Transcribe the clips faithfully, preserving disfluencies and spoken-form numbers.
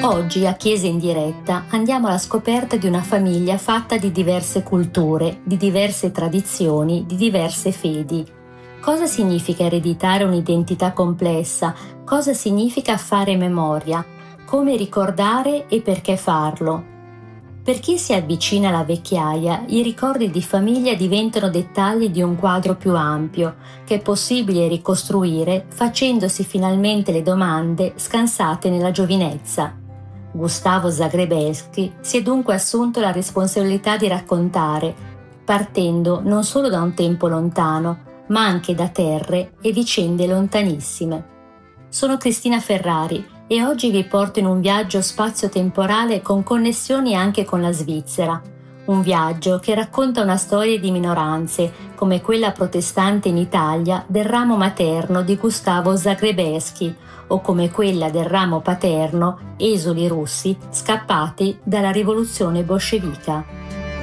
Oggi a Chiesa in diretta andiamo alla scoperta di una famiglia fatta di diverse culture, di diverse tradizioni, di diverse fedi. Cosa significa ereditare un'identità complessa? Cosa significa fare memoria? Come ricordare e perché farlo? Per chi si avvicina alla vecchiaia, i ricordi di famiglia diventano dettagli di un quadro più ampio, che è possibile ricostruire facendosi finalmente le domande scansate nella giovinezza. Gustavo Zagrebelsky si è dunque assunto la responsabilità di raccontare, partendo non solo da un tempo lontano, ma anche da terre e vicende lontanissime. Sono Cristina Ferrari e oggi vi porto in un viaggio spazio-temporale con connessioni anche con la Svizzera. Un viaggio che racconta una storia di minoranze, come quella protestante in Italia del ramo materno di Gustavo Zagrebelsky, o come quella del ramo paterno, esuli russi scappati dalla rivoluzione bolscevica.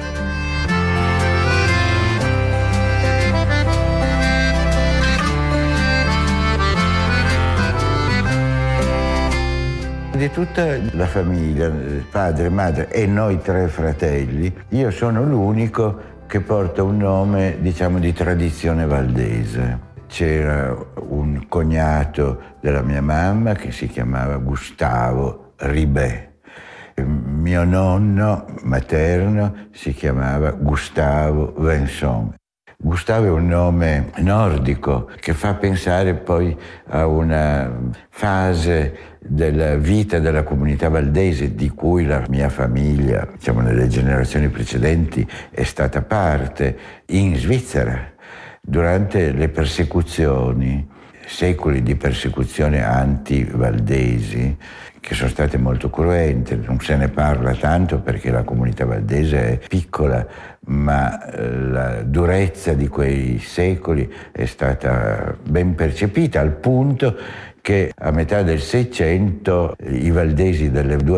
Di tutta la famiglia, padre, madre e noi tre fratelli, io sono l'unico che porta un nome, diciamo, di tradizione valdese. C'era un cognato della mia mamma che si chiamava Gustavo Ribè. Mio nonno materno si chiamava Gustavo Vincent. Gustavo è un nome nordico che fa pensare poi a una fase della vita della comunità valdese di cui la mia famiglia, diciamo nelle generazioni precedenti, è stata parte in Svizzera. Durante le persecuzioni, secoli di persecuzione anti-valdesi, che sono state molto cruente, non se ne parla tanto perché la comunità valdese è piccola, ma la durezza di quei secoli è stata ben percepita, al punto che a metà del Seicento i valdesi delle due